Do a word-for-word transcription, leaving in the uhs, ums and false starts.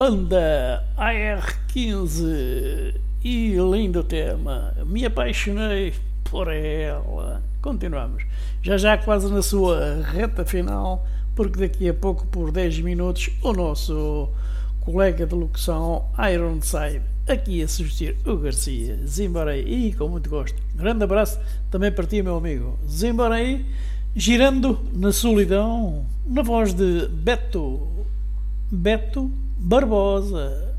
Honda A R quinze e lindo tema, me apaixonei por ela. Continuamos, já já quase na sua reta final, porque daqui a pouco, por dez minutos, o nosso colega de locução Ironside aqui a substituir o Garcia. Zimbarei, e com muito gosto. Grande abraço também para ti, meu amigo. Zimbarei, girando na solidão, na voz de Beto Beto Barbosa.